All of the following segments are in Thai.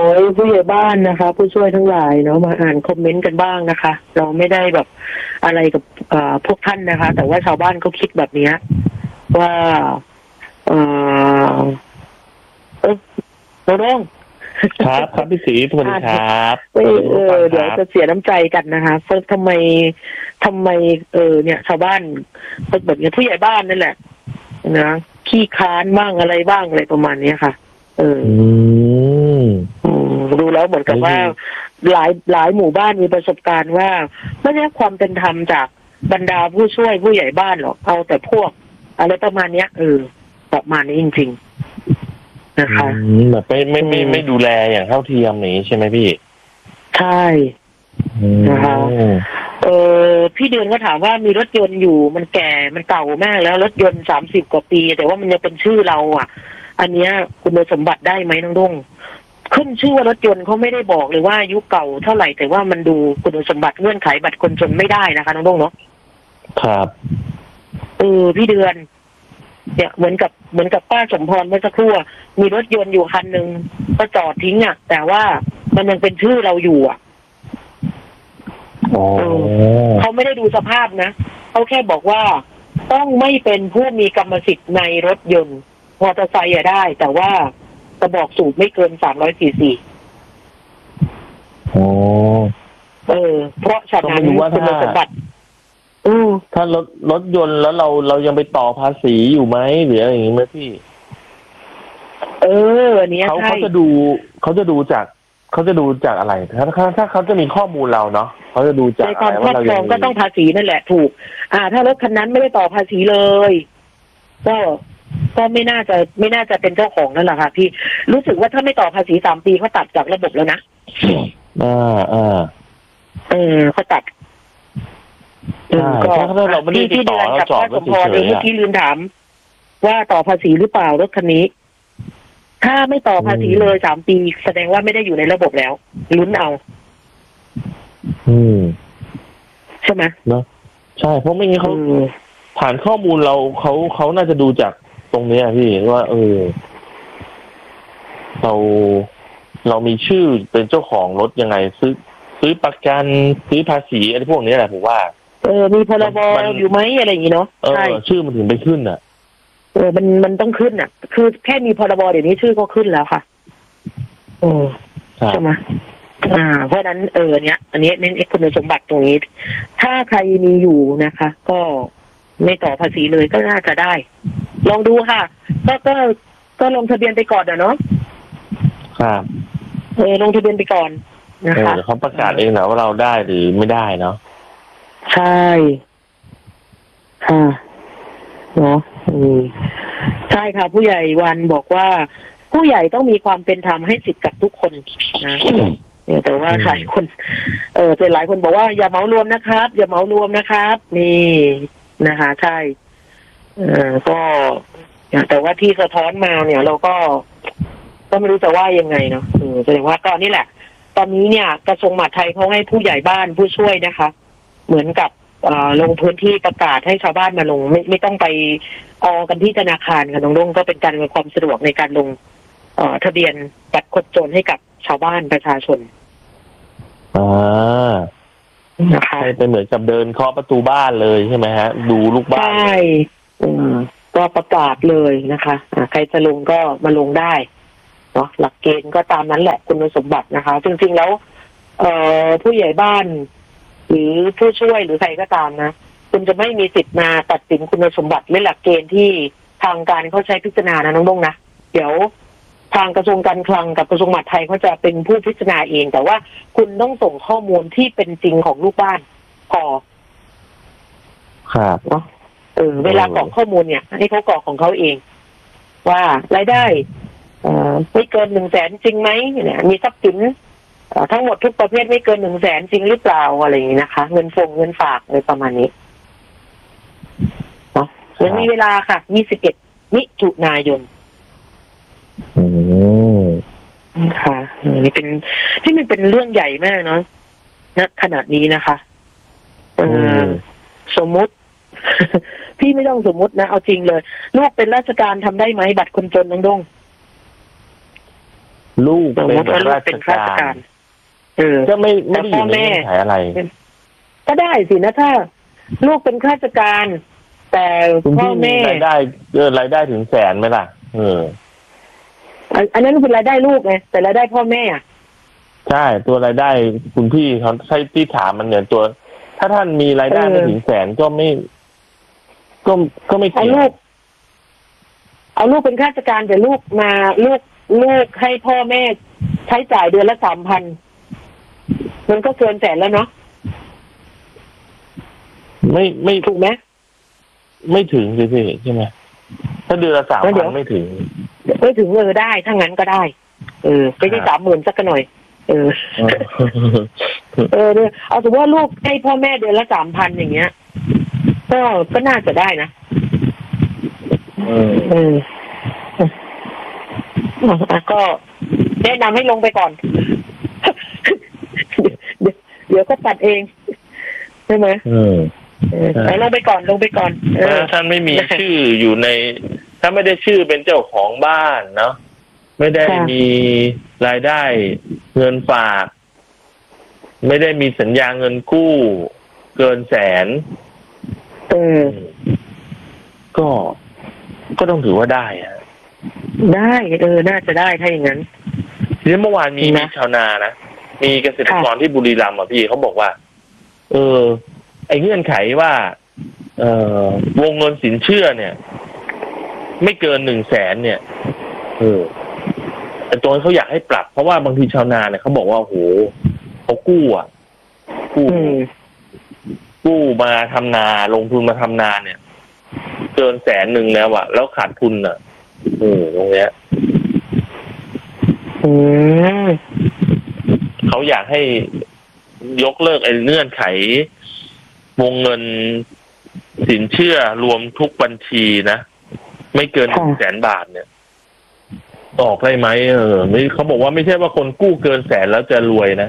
ผู้ใหญ่บ้านนะคะผู้ช่วยทั้งหลายเนาะมาอ่านคอมเมนต์กันบ้างนะคะ เราไม่ได้แบบอะไรกับพวกท่านนะคะ แต่ว่าชาวบ้านเขาคิดแบบเนี้ยว่าเออเราต้องครับพี่ศรีสวัสดีครับเดี๋ยวจะเสียน้ำใจกันนะคะทำไมเนี่ยชาวบ้านแบบนี้ผู้ใหญ่บ้านนั่นแหละนะขี้ค้านบ้างอะไรบ้างอะไรประมาณนี้ค่ะดูแล้วเหมือนกับว่าหลายหมู่บ้านมีประสบการณ์ว่าไม่ได้ความเป็นธรรมจากบรรดาผู้ช่วยผู้ใหญ่บ้านหรอกเอาแต่พวกอะไรประมาณเนี้ยประมาณนี้จริงๆนะคะแบบไม่ดูแลอย่างเท่าเทียมอย่างนี้ใช่ไหมพี่ใช่นะคะพี่เดือนก็ถามว่ามีรถยนต์อยู่มันแก่มันเก่ามากแล้วรถยนต์30 กว่าปีแต่ว่ามันยังเป็นชื่อเราอ่ะอันเนี้ยคุณสมบัติได้ไหมน้องดงขึ้นชื่อว่ารถยนต์เขาไม่ได้บอกเลยว่าอายุเก่าเท่าไหร่แต่ว่ามันดูคุณสมบัติเงื่อนไขบัตรคนจนไม่ได้นะคะน้องดงเนาะครับพี่เดือนเนี่ยเหมือนกับป้าสมพรเมื่อสักครู่มีรถยนต์อยู่คันหนึ่งก็จอดทิ้งอ่ะแต่ว่ามันยังเป็นชื่อเราอยู่อ่ะเขาไม่ได้ดูสภาพนะเขาแค่บอกว่าต้องไม่เป็นผู้มีกรรมสิทธิ์ในรถยนต์มอเตอร์ไซค์ได้แต่ว่ากระบอกสูบไม่เกิน300 cc เพราะฉะนั้นคุณสมบัติถ้ารถยนต์แล้วเรายังไปต่อภาษีอยู่ไหมหรืออะไรอย่างนี้ไหมพี่อันนี้เขาจะดูจากอะไรถ้าเขาจะมีข้อมูลเราเนาะเขาจะดูจากอะไรว่าเราก็ต้องภาษีนั่นแหละถูกถ้ารถคันนั้นไม่ได้ต่อภาษีเลยก็ไม่น่าจะเป็นเจ้าของนั่นแหละค่ะพี่รู้สึกว่าถ้าไม่ต่อภาษี3 ปีเขาตัดจากระบบแล้วนะเขาตัดก็เราไม่ได้ที่ต่อเราจอดสมพรเมื่อกี้ลืมถามว่าต่อภาษีหรือเปล่ารถคันนี้ถ้าไม่ต่อภาษีเลย3 ปีแสดงว่าไม่ได้อยู่ในระบบแล้วลุ้นเอาใช่ไหมเนาะใช่เพราะไม่งั้นเขาฐานข้อมูลเขาน่าจะดูจากตรงนี้พี่ว่าเรามีชื่อเป็นเจ้าของรถยังไงซื้อประกันซื้อภาษีอะไรพวกนี้แหละผมว่ามีพรบอยู่ไหมอะไรอย่างนี้เนาะใช่ชื่อมันถึงไปขึ้นอ่ะมันต้องขึ้นอ่ะคือแค่มีพรบเดี๋ยวนี้ชื่อก็ขึ้นแล้วค่ะใช่ไหมเพราะนั้นอันนี้เน้นคุณสมบัติตรงนี้ถ้าใครมีอยู่นะคะก็ไม่ต่อภาษีเลยก็น่าจะได้ลองดูค่ะก็ลงทะเบียนไปก่อนเนาะครับลงทะเบียนไปก่อนนะคะเขาประกาศเองนะว่าเราได้หรือไม่ได้เนาะใช่ค่ะเนาะใช่ค่ะผู้ใหญ่วันบอกว่าผู้ใหญ่ต้องมีความเป็นธรรมให้สิทธิ์กับทุกคนนะแต่ว่าหลายคนเป็นหลายคนบอกว่าอย่าเหมารวมนะครับอย่าเหมารวมนะครับนี่นะคะใช่ก็แต่ว่าที่สะท้อนมาเนี่ยเราก็ไม่รู้จะว่ายังไงเนาะแสดงว่าตอนนี้แหละตอนนี้เนี่ยกระทรวงมหาดไทยเขาให้ผู้ใหญ่บ้านผู้ช่วยนะคะเหมือนกับลงพื้นที่ประกาศให้ชาวบ้านมาลงไม่ต้องไปกันที่ธนาคารค่ะน้องลุงก็เป็นการมีความสะดวกในการลงทะเบียนบัตรคนจนให้กับชาวบ้านประชาชนนะคะเป็นเหมือนกับเดินเคาะประตูบ้านเลยใช่ไหมฮะดูลูกบ้านใช่ก็ประกาศเลยนะคะใครจะลงก็มาลงได้เนาะหลักเกณฑ์ก็ตามนั้นแหละคุณสมบัตินะคะจริงๆแล้วผู้ใหญ่บ้านหรือผู้ช่วยหรือใครก็ตามนะคุณจะไม่มีสิทธิ์มาตัดสินคุณสมบัติและหลักเกณฑ์ที่ทางการเขาใช้พิจารณานะน้องดงนะเดี๋ยวทางกระทรวงการคลังกับกระทรวงมหาดไทยเขาจะเป็นผู้พิจารณาเองแต่ว่าคุณต้องส่งข้อมูลที่เป็นจริงของลูกบ้านพอครับเนาะเวลากรอกข้อมูลเนี่ยให้เขากรอกของเขาเองว่ารายได้ไม่เกิน100,000จริงไหมเนี่ยมีทรัพย์สินทั้งหมดทุกประเภทไม่เกิน100,000จริงหรือเปล่าอะไรอย่างนี้นะคะเงินฝากอะไรประมาณนี้เนาะยังมีเวลาค่ะ21 มิถุนายนค่ะนี่มันเป็นเรื่องใหญ่มากเนาะณขนาดนี้นะคะสมมุติ พี่ไม่ต้องสมมุตินะเอาจริงเลยลูกเป็นราชการทำได้ไหมบัตรคนจนน้องดงลูกสมเป็มนติว่าลูรากเป็นชข้าราชกาการ รก็ไม่ได้อยู่ในเงื่อนไขอะไรก็ได้สินะถ้าลูกเป็นข้าราชการ แต่พ่อแม่รายได้รายได้ถึงแสนไหมล่ะอันนั้นเป็นรายได้ลูกไงแต่รายได้พ่อแม่ใช่ตัวรายได้คุณพี่เขาใช้ที่ถามมันเนี่ยตัว ถ้าท่านมีรายได้ไม่ถึงแสนก็ไม่เกี่ยวเอาลูกเป็นข้าราชการแต่ลูกให้พ่อแม่ใช้จ่ายเดือนละ3,000มันก็เกินแสนแล้วเนาะไม่ถูกไหมไม่ถึงสิพี่ใช่ไหมถ้าเดือนละ3,000ไม่ถึงได้ถ้างั้นก็ได้ไม่ใช่30,000สักหน่อยเอาสมมติว่าลูกให้พ่อแม่เดือนละ3,000อย่างเงี้ยก็น่าจะได้นะก็แนะนำให้ลงไปก่อนเดี๋ยวก็ตัดเองใช่ไหมลงไปก่อนท่านไม่มีชื่ออยู่ในถ้าไม่ได้ชื่อเป็นเจ้าของบ้านเนาะไม่ได้มีรายได้เงินฝากไม่ได้มีสัญญาเงินกู้เกินแสนก็ต้องถือว่าได้ได้น่าจะได้ถ้าอย่างนั้นทีนี้เมื่อวานมีชาวนานะมีเกษตรกรที่บุรีรัมย์พี่เขาบอกว่าไอ้เงื่อนไขว่าวงเงินสินเชื่อเนี่ยไม่เกิน100,000เนี่ยแต่ตัวเขาอยากให้ปรับเพราะว่าบางทีชาวนาเนี่ยเขาบอกว่าโหเขากู้มาทำนาลงทุนมาทำนาเนี่ยเกิน100,000แล้วอะแล้วขาดทุนอะตรงเนี้ยเขาอยากให้ยกเลิกไอ้เงื่อนไขวงเงินสินเชื่อรวมทุกบัญชีนะไม่เกิน100,000 บาทเนี่ยออกได้ไหมไม่เขาบอกว่าไม่ใช่ว่าคนกู้เกิน100,000แล้วจะรวยนะ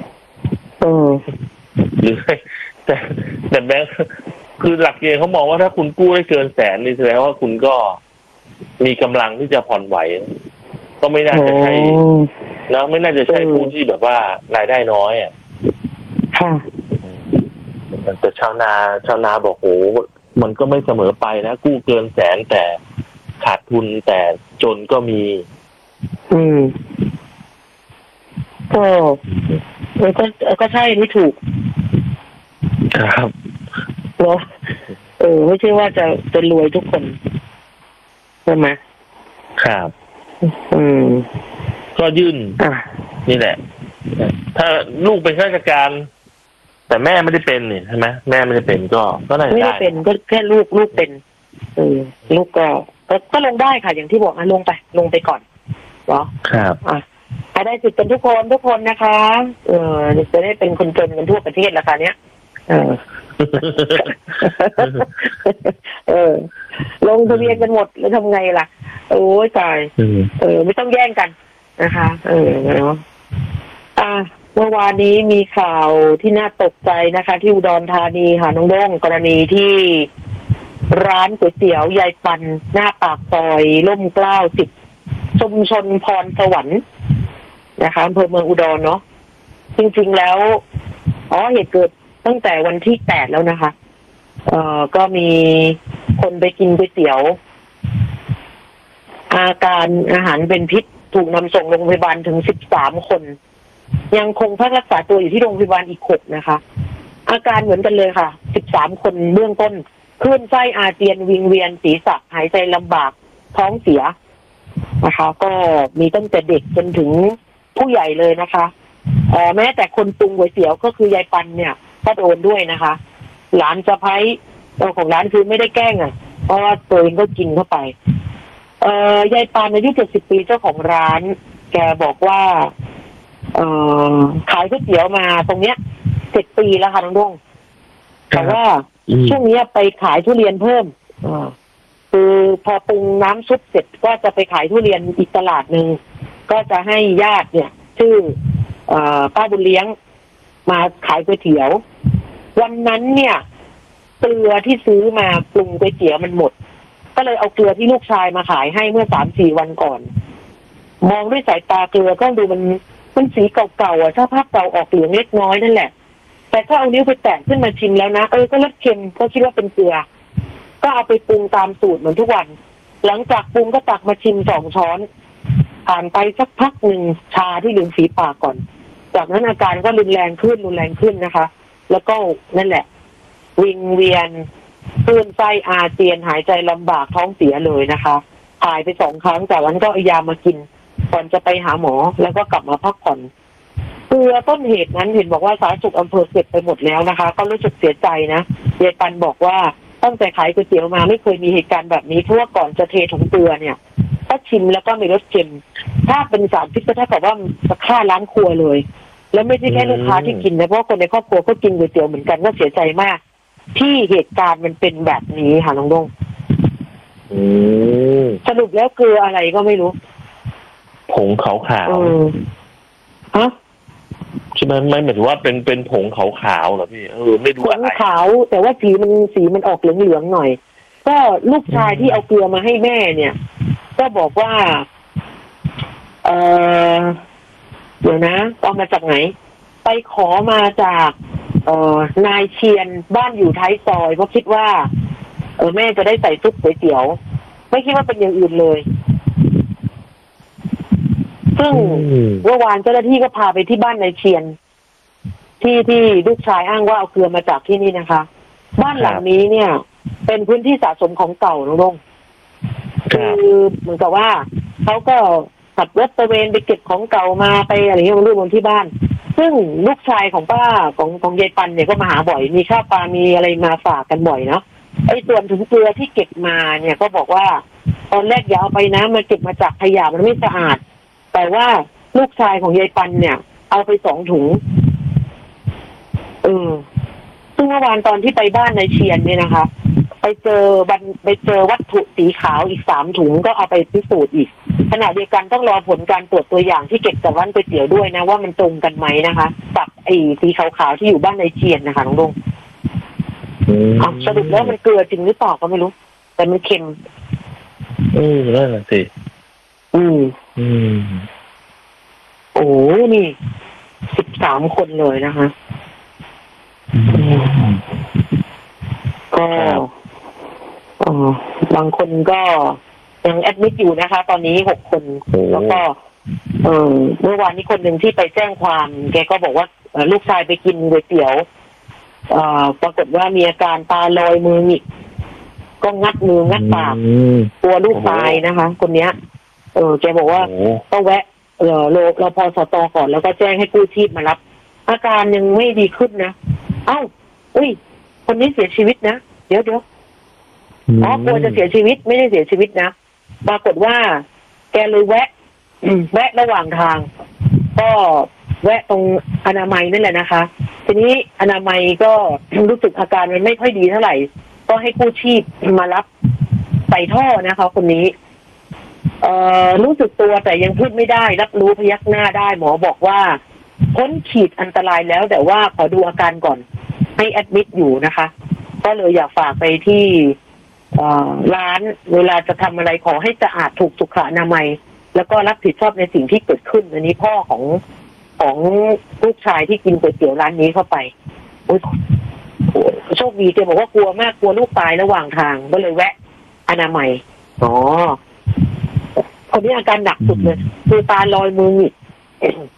หรือแต่แบงค์คือหลักเกณฑ์เขามองว่าถ้าคุณกู้ได้เกิน100,000นี่แสดงว่าคุณก็มีกำลังที่จะผ่อนไหวก็ไม่น่าจะใช่แล้วไม่น่าจะใช่ผู้ที่แบบว่ารายได้น้อยแต่ชาวนาบอกโหมันก็ไม่เสมอไปนะกู้เกิน100,000แต่ขาดทุนแต่จนก็มีก็ใช่ไม่ถูกครับเนาะไม่ใช่ว่าจะรวยทุกคนใช่ไหมครับก็ยื่นนี่แหละถ้าลูกเป็นข้าราชการแต่แม่ไม่ได้เป็นนี่ใช่ไหมแม่ไม่ได้เป็นก็ได้ไม่ได้เป็นก็แค่ลูกเป็นลูกก็ลงได้ค่ะอย่างที่บอกลงไปก่อนเหรอครับได้สิทธิ์กันทุกคนนะคะจะได้เป็นคนจนกันทั่วประเทศราคาเนี้ยลงทะเบียนกันหมดแล้วทำไงล่ะโอ้ยตายไม่ต้องแย่งกันนะคะเนาะเมื่อวานนี้มีข่าวที่น่าตกใจนะคะที่อุดรธานีค่ะน้องด้งกรณีที่ร้านก๋วยเตี๋ยวยายปันหน้าปากซอยร่มเกล้า10ชุมชนพรสวรรค์นะคะอำเภอเมืองอุดรเนาะจริงๆแล้วเหตุเกิดตั้งแต่วันที่8แล้วนะคะก็มีคนไปกินก๋วยเตี๋ยวอาหารเป็นพิษถูกนำส่งโรงพยาบาลถึง13 คนยังคงพักรักษาตัวอยู่ที่โรงพยาบาลอีก6นะคะอาการเหมือนกันเลยค่ะ13 คนเบื้องต้นคลื่นไส้อาเจียนวิงเวียนศีรษะหายใจลำบากท้องเสียนะคะก็มีตั้งแต่เด็กจนถึงผู้ใหญ่เลยนะคะแม้แต่คนปรุงก๋วยเตี๋ยวก็คือยายปันเนี่ยก็โดนด้วยนะคะหลานสะใภ้เจ้าของร้านคือไม่ได้แกล้งเพราะว่าตัวเองก็กินเข้าไปยายปันอายุ70 ปีเจ้าของร้านแกบอกว่าขายก๋วยเตี๋ยวมาตรงเนี้ย7 ปีแล้วค่ะน้องด้งแต่ว่าช่วงนี้ไปขายทุเรียนเพิ่มคือพอปรุงน้ำซุปเสร็จก็จะไปขายทุเรียนอีกตลาดนึงก็จะให้ญาติเนี่ยชื่อป้าบุญเลี้ยงมาขายก๋วยเตี๋ยววันนั้นเนี่ยเกลือที่ซื้อมาปรุงก๋วยเตี๋ยวมันหมดก็เลยเอาเกลือที่ลูกชายมาขายให้เมื่อ 3-4 วันก่อนมองด้วยสายตาเกลือก็ดูมันสีเก่าๆอ่ะถ้าภาพเก่าออกเหลืองเล็กน้อยนั่นแหละแต่ถ้าเอานิ้วไปแตะขึ้นมาชิมแล้วนะก็รสเค็มก็คิดว่าเป็นเกลือก็เอาไปปรุงตามสูตรเหมือนทุกวันหลังจากปรุงก็ตักมาชิม2 ช้อนผ่านไปสักพักหนึ่งชาที่ริมฝีปากก่อนจากนั้นอาการก็รุนแรงขึ้นนะคะ แล้วก็นั่นแหละวิงเวียนคลื่นไส้อาเจียนหายใจลำบากท้องเสียเลยนะคะถ่ายไป2 ครั้งจากนั้นก็เอายามากินก่อนจะไปหาหมอแล้วก็กลับมาพักผ่อนเกลือต้นเหตุนั้นเห็นบอกว่าสาธารณสุขอำเภอเก็บไปหมดแล้วนะคะก็รู้สึกเสียใจนะยายปันบอกว่าตั้งแต่ขายก๋วยเตี๋ยวมาไม่เคยมีเหตุการณ์แบบนี้เพราะว่าก่อนจะเทถุงเกลือเนี่ยก็ชิมแล้วก็มีรสเค็มถ้าเป็นสารพิษก็เท่ากับว่าจะฆ่าล้างครัวเลยแล้วไม่ใช่แค่ลูกค้าที่กินนะเพราะคนในครอบครัวก็กินก๋วยเตี๋ยวเหมือนกันก็เสียใจมากที่เหตุการณ์มันเป็นแบบนี้ค่ะน้องดงสรุปแล้วเกลืออะไรก็ไม่รู้ผงขาวฮะใช่ไหมไม่หมายถึงว่าเป็นผงขาวๆเหรอพี่ไม่รู้อะไรผงขาวแต่ว่าสีมันออกเหลืองๆหน่อยก็ลูกชายที่เอาเกลือมาให้แม่เนี่ยก็บอกว่าเดี๋ยวนะเอามาจากไหนไปขอมาจากนายเชียนบ้านอยู่ท้ายซอยเพราะคิดว่าแม่จะได้ใส่ซุปก๋วยเตี๋ยวไม่คิดว่าเป็นอย่างอื่นเลยซึ่งเมื่อวานเจ้าหน้าที่ก็พาไปที่บ้านนายเชียนที่ลูกชายอ้างว่าเอาเกลือมาจากที่นี่นะคะบ้านหลังนี้เนี่ยเป็นพื้นที่สะสมของเก่าน้องลงคือเหมือนกับว่าเขาก็ขับรถตระเวนไปเก็บของเก่ามาไปอะไรเงี้ยมาลูกบนที่บ้านซึ่งลูกชายของป้าของยายปันเนี่ยก็มาหาบ่อยมีข้าวปลามีอะไรมาฝากกันบ่อยเนาะไอ้ส่วนถุงเกลือที่เก็บมาเนี่ยก็บอกว่าตอนแรกอย่าเอาไปนะมาเก็บมาจากขยะมันไม่สะอาดแต่ว่าลูกชายของยายปันเนี่ยเอาไป2 ถุงซึ่งเมื่อวานตอนที่ไปบ้านนายเชียนเนี่ยนะคะไปเจอวัตถุสีขาวอีก3 ถุงก็เอาไปพิสูจน์อีกขณะเดียวกันต้องรอผลการตรวจตัวอย่างที่เก็บจากร้านก๋วยเตี๋ยวด้วยนะว่ามันตรงกันไหมนะคะกับไอ้สีขาวๆที่อยู่บ้านนายเชียนนะคะน้องดงสรุปแล้วมันเกลือจริงหรือเปล่าก็ไม่รู้แต่มันเค็มนั่นแหละสิโอ้นี่13 คนเลยนะคะก็บางคนก็ยังแอดมิดอยู่นะคะตอนนี้6 คนแล้วก็เมื่อวานนี้คนหนึ่งที่ไปแจ้งความแกก็บอกว่าลูกชายไปกินก๋วยเตี๋ยวปรากฏว่ามีอาการตาลอยมือหงิกก็งัดมืองัดปากตัวลูกตายนะคะคนเนี้ยแกบอกว่าก็แวะรพสต.ก่อนแล้วก็แจ้งให้กู้ชีพมารับอาการยังไม่ดีขึ้นนะคนนี้เสียชีวิตนะเดี๋ยวกลัวจะเสียชีวิตไม่ได้เสียชีวิตนะปรากฏว่าแกเลยแวะระหว่างทางก็แวะตรงอนามัยนั่นแหละนะคะทีนี้อนามัยก็รู้สึกอาการมันไม่ค่อยดีเท่าไหร่ก็ให้กู้ชีพมารับใส่ท่อนะคะคนนี้รู้สึกตัวแต่ยังพูดไม่ได้รับรู้พยักหน้าได้หมอบอกว่าพ้นขีดอันตรายแล้วแต่ว่าขอดูอาการก่อนให้แอดมิดอยู่นะคะก็เลยอยากฝากไปที่ร้านเวลาจะทำอะไรขอให้สะอาดถูกสุขอนามัยแล้วก็รับผิดชอบในสิ่งที่เกิดขึ้นอันนี้พ่อของลูกชายที่กินก๋วยเตี๋ยวร้านนี้เข้าไปโชคดีแกบอกว่ากลัวมากกลัวลูกตายระหว่างทางก็เลยแวะอนามัยคนนี้อาการหนักสุดเลยคือตาลอยมือหงิก